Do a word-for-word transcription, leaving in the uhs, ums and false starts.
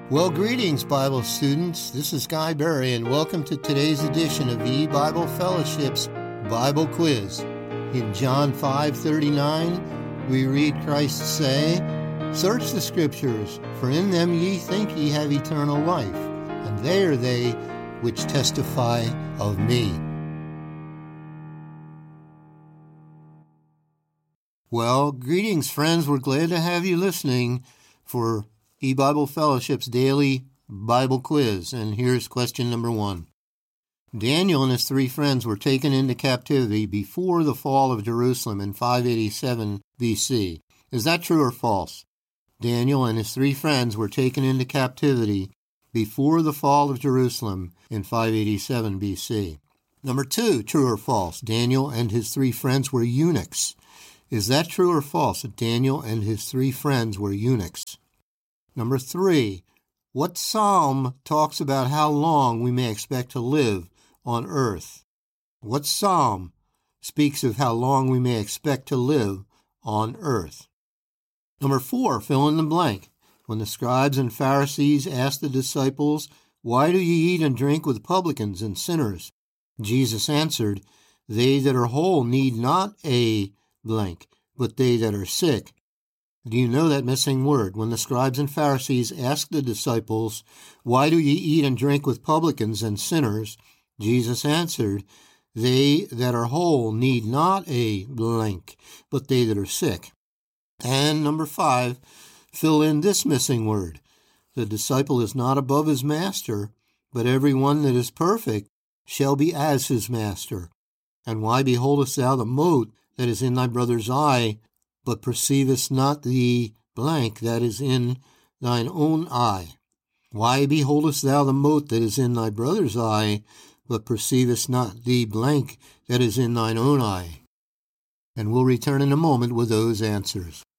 Well, greetings, Bible students. This is Guy Berry, and welcome to today's edition of E-Bible Fellowship's Bible Quiz. In John five thirty-nine, we read Christ say, "Search the Scriptures, for in them ye think ye have eternal life, and they are they which testify of me." Well, greetings, friends. We're glad to have you listening for E-Bible Fellowship's daily Bible quiz. And here's question number one. Daniel and his three friends were taken into captivity before the fall of Jerusalem in five eighty-seven B C. Is that true or false? Daniel and his three friends were taken into captivity before the fall of Jerusalem in five eighty-seven B C. Number two, true or false? Daniel and his three friends were eunuchs. Is that true or false? Daniel and his three friends were eunuchs. Number three, what psalm talks about how long we may expect to live on earth? What psalm speaks of how long we may expect to live on earth? Number four, fill in the blank. When the scribes and Pharisees asked the disciples, "Why do ye eat and drink with publicans and sinners?" Jesus answered, "They that are whole need not a blank, but they that are sick." Do you know that missing word? When the scribes and Pharisees asked the disciples, "Why do ye eat and drink with publicans and sinners?" Jesus answered, "They that are whole need not a blank, but they that are sick." And number five, fill in this missing word. The disciple is not above his master, but every one that is perfect shall be as his master. And why beholdest thou the mote that is in thy brother's eye, but perceivest not the blank that is in thine own eye? Why beholdest thou the mote that is in thy brother's eye, but perceivest not the blank that is in thine own eye? And we'll return in a moment with those answers.